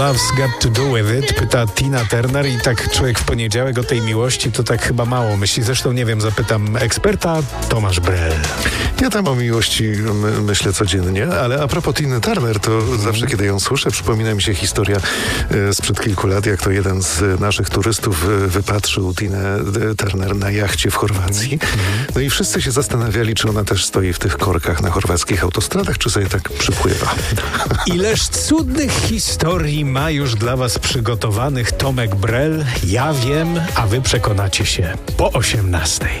Love's got to do with it, pyta Tina Turner i tak człowiek w poniedziałek o tej miłości to tak chyba mało myśli. Zresztą nie wiem, zapytam eksperta Tomasz Brel. Ja tam o miłości myślę codziennie, ale a propos Tiny Turner, to zawsze kiedy ją słyszę, przypomina mi się historia sprzed kilku lat, jak to jeden z naszych turystów wypatrzył Tinę Turner na jachcie w Chorwacji. No i wszyscy się zastanawiali, czy ona też stoi w tych korkach na chorwackich autostradach, czy sobie tak przypływa. Ileż cudnych historii ma już dla was przygotowanych Tomek Brel. Ja wiem, a wy przekonacie się po 18:00.